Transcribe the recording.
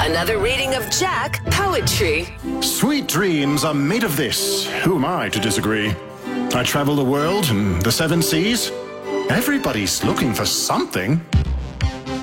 Another reading of Jack Poetry. Sweet dreams are made of this. Who am I to disagree? I travel the world and the seven seas. Everybody's looking for something.